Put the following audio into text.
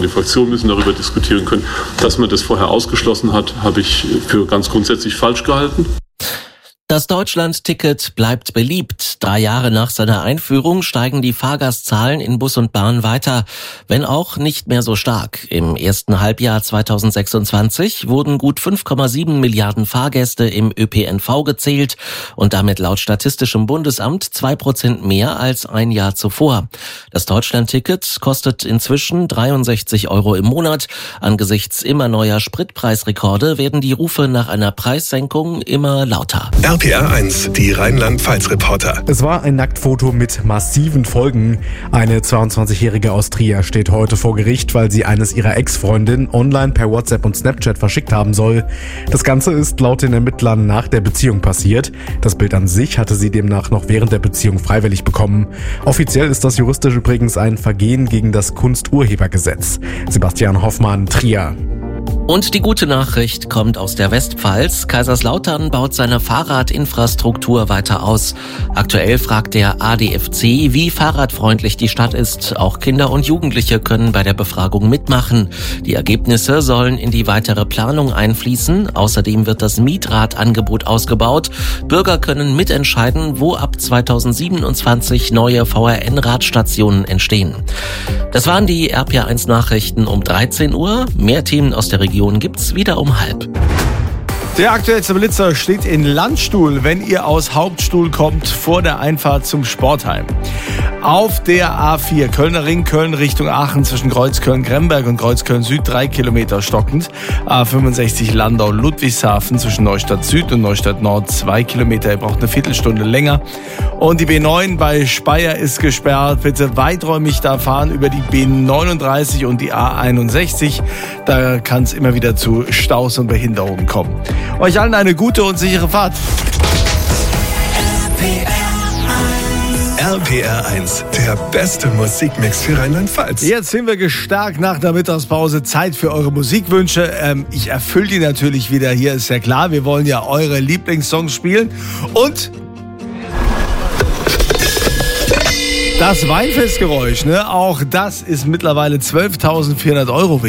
Die Fraktionen müssen darüber diskutieren können. Dass man das vorher ausgeschlossen hat, habe ich für ganz grundsätzlich falsch gehalten. Das Deutschland-Ticket bleibt beliebt. 3 Jahre nach seiner Einführung steigen die Fahrgastzahlen in Bus und Bahn weiter, wenn auch nicht mehr so stark. Im ersten Halbjahr 2026 wurden gut 5,7 Milliarden Fahrgäste im ÖPNV gezählt und damit laut Statistischem Bundesamt 2% mehr als ein Jahr zuvor. Das Deutschland-Ticket kostet inzwischen 63 € im Monat. Angesichts immer neuer Spritpreisrekorde werden die Rufe nach einer Preissenkung immer lauter. RPR 1, die Rheinland-Pfalz-Reporter. Es war ein Nacktfoto mit massiven Folgen. Eine 22-Jährige aus Trier steht heute vor Gericht, weil sie eines ihrer Ex-Freundinnen online per WhatsApp und Snapchat verschickt haben soll. Das Ganze ist laut den Ermittlern nach der Beziehung passiert. Das Bild an sich hatte sie demnach noch während der Beziehung freiwillig bekommen. Offiziell ist das juristisch übrigens ein Vergehen gegen das Kunsturhebergesetz. Sebastian Hoffmann, Trier. Und die gute Nachricht kommt aus der Westpfalz. Kaiserslautern baut seine Fahrradinfrastruktur weiter aus. Aktuell fragt der ADFC, wie fahrradfreundlich die Stadt ist. Auch Kinder und Jugendliche können bei der Befragung mitmachen. Die Ergebnisse sollen in die weitere Planung einfließen. Außerdem wird das Mietradangebot ausgebaut. Bürger können mitentscheiden, wo ab 2027 neue VRN-Radstationen entstehen. Das waren die RPR 1 Nachrichten um 13 Uhr. Mehr Themen aus der Region gibt's wieder um 12:30. Der aktuellste Blitzer steht in Landstuhl, wenn ihr aus Hauptstuhl kommt, vor der Einfahrt zum Sportheim. Auf der A4 Kölner Ring, Köln Richtung Aachen zwischen Kreuzköln-Gremberg und Kreuzköln-Süd 3 Kilometer stockend. A65 Landau-Ludwigshafen zwischen Neustadt Süd und Neustadt Nord 2 Kilometer. Ihr braucht eine Viertelstunde länger. Und die B9 bei Speyer ist gesperrt. Bitte weiträumig da fahren über die B39 und die A61. Da kann es immer wieder zu Staus und Behinderungen kommen. Euch allen eine gute und sichere Fahrt. RPR 1, der beste Musikmix für Rheinland-Pfalz. Jetzt sind wir gestärkt nach der Mittagspause. Zeit für eure Musikwünsche. Ich erfülle die natürlich wieder. Hier ist ja klar, wir wollen ja eure Lieblingssongs spielen. Und das Weinfestgeräusch, ne? Auch das ist mittlerweile 12.400 € wert.